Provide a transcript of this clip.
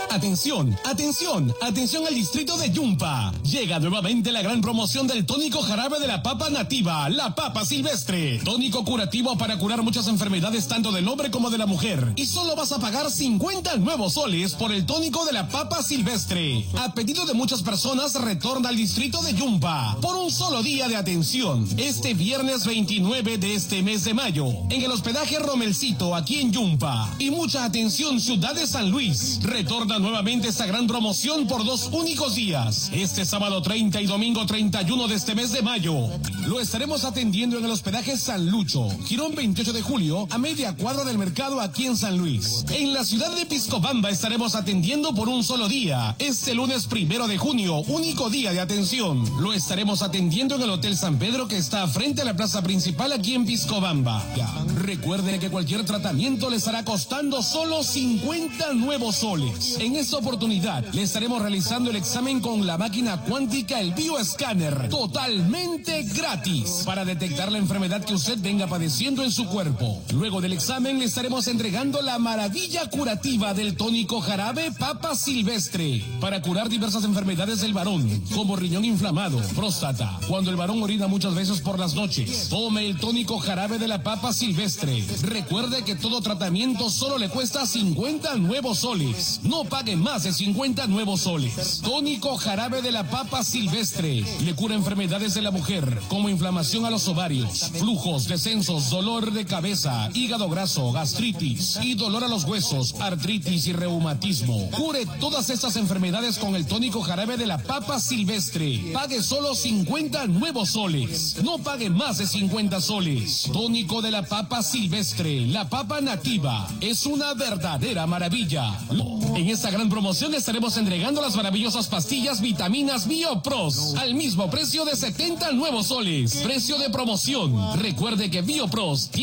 Atención, atención, atención al distrito de Yumpa. Llega nuevamente la gran promoción del tónico jarabe de la papa nativa, la papa silvestre. Tónico curativo para curar muchas enfermedades tanto del hombre como de la mujer. Y solo vas a pagar 50 nuevos soles por el tónico de la papa silvestre. A pedido de muchas personas, retorna al distrito de Yumpa por un solo día de atención. Este viernes 29 de este mes de mayo, en el hospedaje Romelcito, aquí en Yumpa. Y mucha atención, ciudad de San Luis. Retorna nuevamente esta gran promoción por 2 únicos días. Este sábado 30 y domingo 31 de este mes de mayo. Lo estaremos atendiendo en el hospedaje San Lucho, Girón 28 de julio, a media cuadra del mercado aquí en San Luis. En la ciudad de Piscobamba estaremos atendiendo por un solo día. Este lunes 1 de junio, único día de atención. Lo estaremos atendiendo en el Hotel San Pedro, que está frente a la plaza principal aquí en Piscobamba. Recuerden que cualquier tratamiento le estará costando solo 50 nuevos soles. En esta oportunidad le estaremos realizando el examen con la máquina cuántica, el bioescáner, totalmente gratis, para detectar la enfermedad que usted venga padeciendo en su cuerpo. Luego del examen le estaremos entregando la maravilla curativa del tónico jarabe papa silvestre, para curar diversas enfermedades del varón, como riñón inflamado, próstata, cuando el varón orina muchas veces por las noches. Tome el tónico jarabe de la papa silvestre. Recuerde que todo tratamiento solo le cuesta 50 nuevos soles. No pague más de 50 nuevos soles. Tónico jarabe de la papa silvestre. Le cura enfermedades de la mujer, como inflamación a los ovarios, flujos, descensos, dolor de cabeza, hígado graso, gastritis y dolor a los huesos, artritis y reumatismo. Cure todas estas enfermedades con el tónico jarabe de la papa silvestre. Pague solo 50 nuevos soles. No pague más de 50 soles. Tónico de la papa silvestre, la papa nativa. Es una verdadera maravilla. En esta gran promoción estaremos entregando las maravillosas pastillas vitaminas BioPros al mismo precio de 70 nuevos soles. Precio de promoción. Recuerde que BioPros